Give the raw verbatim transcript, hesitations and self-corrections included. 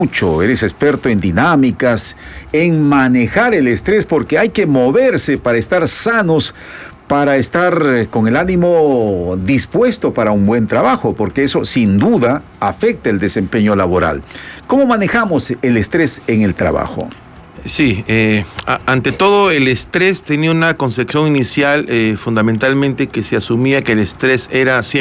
Mucho, eres experto en dinámicas, en manejar el estrés, porque hay que moverse para estar sanos, para estar con el ánimo dispuesto para un buen trabajo, porque eso sin duda afecta el desempeño laboral. ¿Cómo manejamos el estrés en el trabajo? Sí, eh, a, ante todo el estrés tenía una concepción inicial eh, fundamentalmente que se asumía que el estrés era